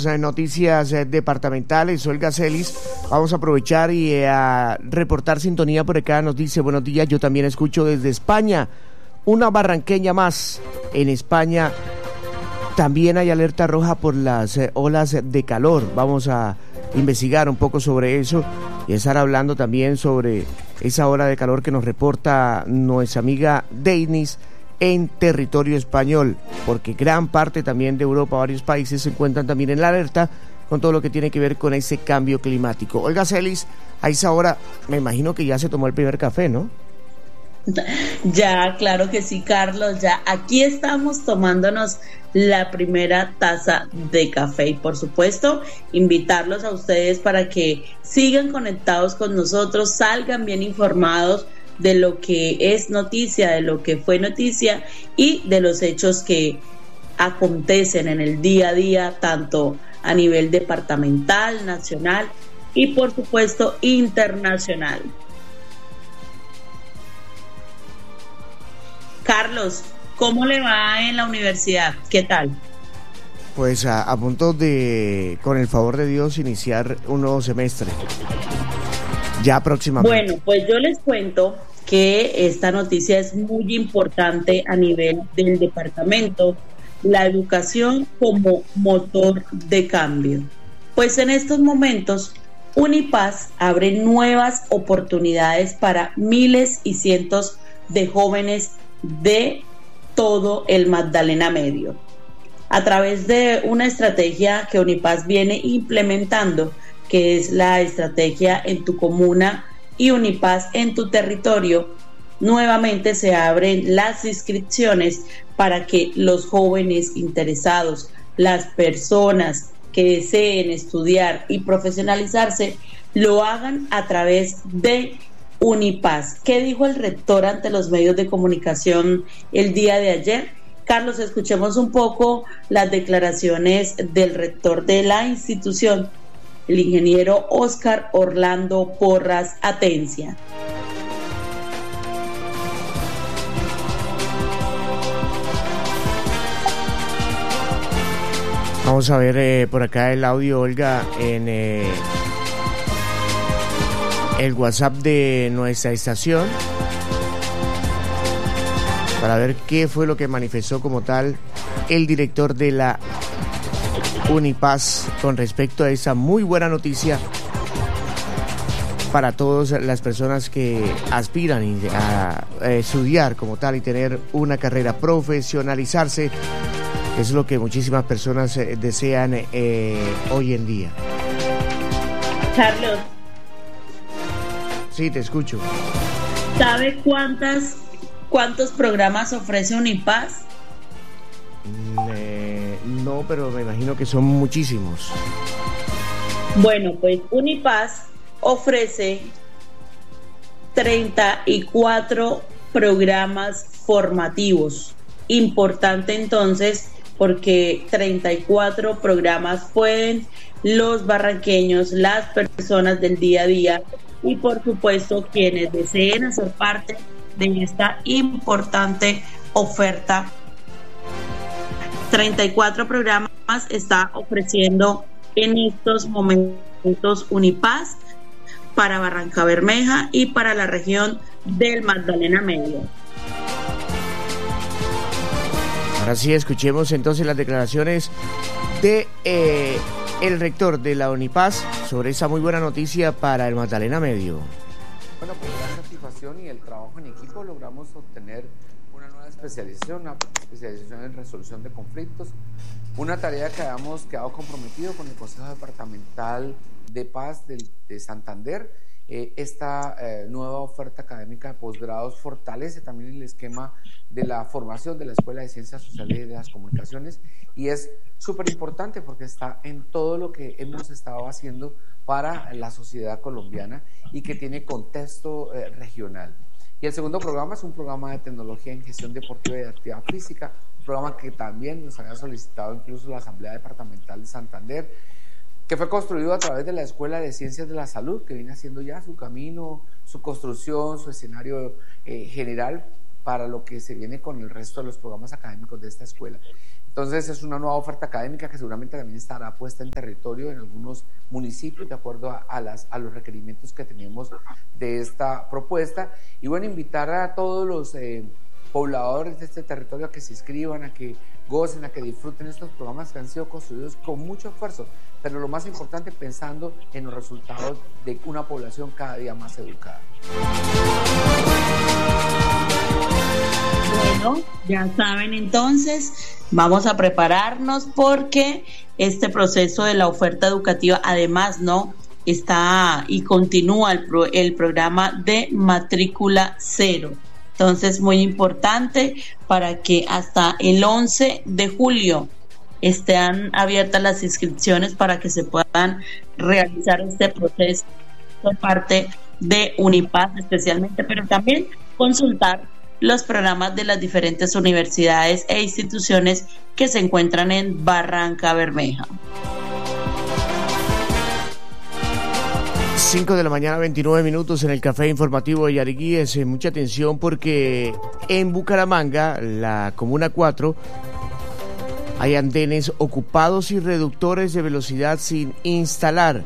las noticias departamentales. Olga Celis, vamos a aprovechar y a reportar sintonía por acá. Nos dice, buenos días, yo también escucho desde España. Una barranqueña más. En España también hay alerta roja por las olas de calor. Vamos a investigar un poco sobre eso y estar hablando también sobre esa ola de calor que nos reporta nuestra amiga Denis en territorio español, porque gran parte también de Europa, varios países se encuentran también en la alerta con todo lo que tiene que ver con ese cambio climático. Olga Celis, a esa hora me imagino que ya se tomó el primer café, ¿no? Ya, claro que sí, Carlos, ya aquí estamos tomándonos la primera taza de café y por supuesto invitarlos a ustedes para que sigan conectados con nosotros, salgan bien informados de lo que es noticia, de lo que fue noticia y de los hechos que acontecen en el día a día, tanto a nivel departamental, nacional y por supuesto internacional. Carlos, ¿cómo le va en la universidad? ¿Qué tal? Pues a punto de, con el favor de Dios, iniciar un nuevo semestre. Ya próximamente. Bueno, pues yo les cuento que esta noticia es muy importante a nivel del departamento, la educación como motor de cambio. Pues en estos momentos, Unipaz abre nuevas oportunidades para miles y cientos de jóvenes de todo el Magdalena Medio. A través de una estrategia que Unipaz viene implementando, que es la estrategia en tu comuna y Unipaz en tu territorio, nuevamente se abren las inscripciones para que los jóvenes interesados, las personas que deseen estudiar y profesionalizarse, lo hagan a través de Unipaz. ¿Qué dijo el rector ante los medios de comunicación el día de ayer? Carlos, escuchemos un poco las declaraciones del rector de la institución, el ingeniero Óscar Orlando Porras Atencia. Vamos a ver por acá el audio, Olga, en el WhatsApp de nuestra estación, para ver qué fue lo que manifestó como tal el director de la Unipaz con respecto a esa muy buena noticia para todas las personas que aspiran a estudiar como tal y tener una carrera, profesionalizarse. Es lo que muchísimas personas desean hoy en día. Carlos. Sí, te escucho. ¿Sabe cuántos programas ofrece Unipaz? No, pero me imagino que son muchísimos. Bueno, pues Unipaz ofrece 34 programas formativos. Importante entonces, porque 34 programas pueden los barranqueños, las personas del día a día y por supuesto quienes deseen hacer parte de esta importante oferta. 34 programas está ofreciendo en estos momentos Unipaz para Barrancabermeja y para la región del Magdalena Medio. Ahora sí, escuchemos entonces las declaraciones de el rector de la Unipaz sobre esa muy buena noticia para el Magdalena Medio. Bueno, con la satisfacción y el trabajo en equipo logramos obtener una nueva especialización en resolución de conflictos, una tarea que habíamos quedado comprometido con el Consejo Departamental de Paz de Santander. Esta nueva oferta académica de posgrados fortalece también el esquema de la formación de la Escuela de Ciencias Sociales y de las Comunicaciones y es súper importante porque está en todo lo que hemos estado haciendo para la sociedad colombiana y que tiene contexto regional. Y el segundo programa es un programa de tecnología en gestión deportiva y de actividad física, un programa que también nos había solicitado incluso la Asamblea Departamental de Santander, que fue construido a través de la Escuela de Ciencias de la Salud, que viene haciendo ya su camino, su construcción, su escenario general para lo que se viene con el resto de los programas académicos de esta escuela. Entonces es una nueva oferta académica que seguramente también estará puesta en territorio en algunos municipios de acuerdo a los requerimientos que tenemos de esta propuesta. Y bueno, invitar a todos los pobladores de este territorio a que se inscriban, a que gocen, a que disfruten estos programas que han sido construidos con mucho esfuerzo, pero lo más importante, pensando en los resultados de una población cada día más educada. Bueno, ya saben, entonces vamos a prepararnos porque este proceso de la oferta educativa, además, ¿no?, está y continúa el programa de matrícula cero. Entonces, muy importante para que hasta el 11 de julio estén abiertas las inscripciones para que se puedan realizar este proceso por parte de Unipaz especialmente, pero también consultar los programas de las diferentes universidades e instituciones que se encuentran en Barranca Bermeja. 5 de la mañana, 29 minutos en el Café Informativo de Yariguíes. Mucha atención porque en Bucaramanga, la Comuna 4, hay andenes ocupados y reductores de velocidad sin instalar.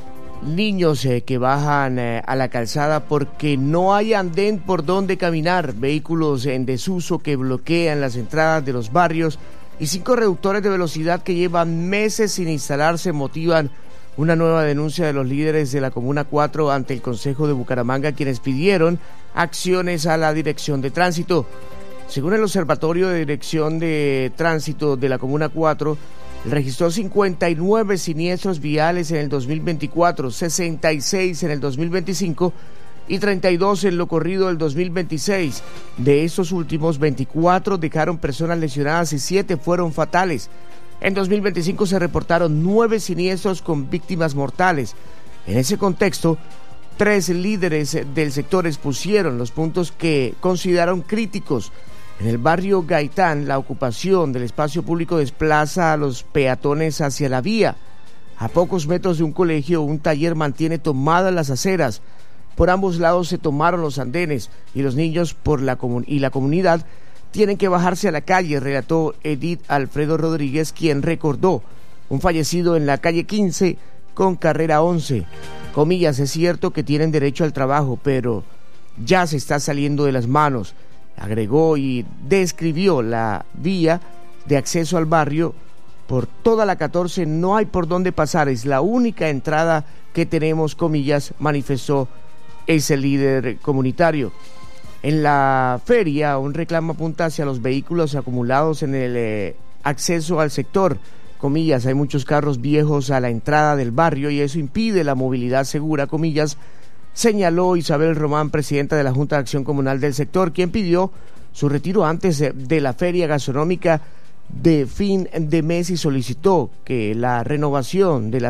Niños que bajan a la calzada porque no hay andén por donde caminar, vehículos en desuso que bloquean las entradas de los barrios y 5 reductores de velocidad que llevan meses sin instalarse motivan una nueva denuncia de los líderes de la Comuna 4 ante el Consejo de Bucaramanga, quienes pidieron acciones a la Dirección de Tránsito. Según el Observatorio de Dirección de Tránsito de la Comuna 4, registró 59 siniestros viales en el 2024, 66 en el 2025 y 32 en lo corrido del 2026. De estos últimos, 24 dejaron personas lesionadas y 7 fueron fatales. En 2025 se reportaron 9 siniestros con víctimas mortales. En ese contexto, 3 líderes del sector expusieron los puntos que consideraron críticos. En el barrio Gaitán, la ocupación del espacio público desplaza a los peatones hacia la vía. A pocos metros de un colegio, un taller mantiene tomadas las aceras. Por ambos lados se tomaron los andenes y los niños y la comunidad tienen que bajarse a la calle, relató Edith Alfredo Rodríguez, quien recordó un fallecido en la calle 15 con carrera 11. Comillas, es cierto que tienen derecho al trabajo, pero ya se está saliendo de las manos. Agregó y describió la vía de acceso al barrio. Por toda la 14 no hay por dónde pasar, es la única entrada que tenemos, comillas, manifestó ese líder comunitario. En la feria, un reclamo apunta hacia los vehículos acumulados en el acceso al sector. Comillas, hay muchos carros viejos a la entrada del barrio y eso impide la movilidad segura, comillas, señaló Isabel Román, presidenta de la Junta de Acción Comunal del sector, quien pidió su retiro antes de la feria gastronómica de fin de mes y solicitó que la renovación de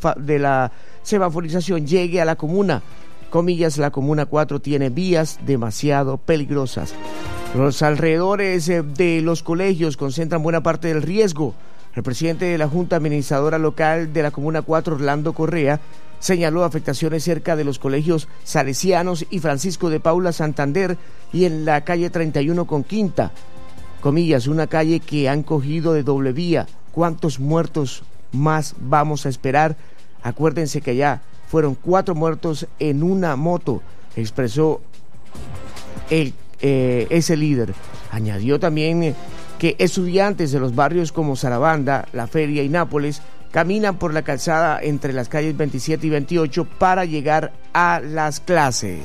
la semaforización llegue a la comuna. Comillas, la Comuna 4 tiene vías demasiado peligrosas. Los alrededores de los colegios concentran buena parte del riesgo. El presidente de la Junta Administradora Local de la Comuna 4, Orlando Correa, señaló afectaciones cerca de los colegios Salesianos y Francisco de Paula Santander y en la calle 31 con Quinta. Comillas, una calle que han cogido de doble vía. ¿Cuántos muertos más vamos a esperar? Acuérdense que ya fueron 4 muertos en una moto, expresó ese líder. Añadió también que estudiantes de los barrios como Sarabanda, La Feria y Nápoles caminan por la calzada entre las calles 27 y 28 para llegar a las clases.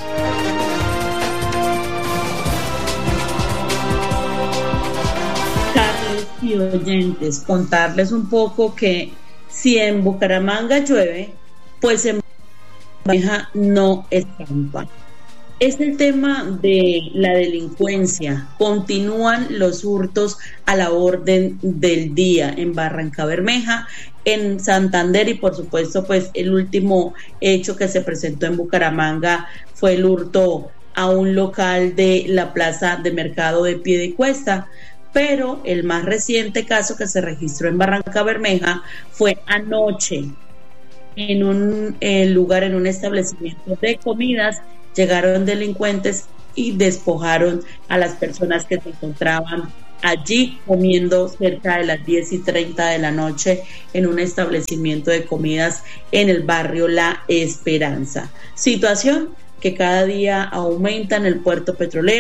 Carlos y oyentes, contarles un poco que si en Bucaramanga llueve, pues en Bermeja no escampa. Es el tema de la delincuencia. Continúan los hurtos a la orden del día en Barranca Bermeja, en Santander y por supuesto pues el último hecho que se presentó en Bucaramanga fue el hurto a un local de la plaza de mercado de Piedecuesta. Pero el más reciente caso que se registró en Barranca Bermeja fue anoche en un lugar, en un establecimiento de comidas. Llegaron delincuentes y despojaron a las personas que se encontraban allí comiendo cerca de las 10:30 de la noche en un establecimiento de comidas en el barrio La Esperanza. Situación que cada día aumenta en el puerto petrolero.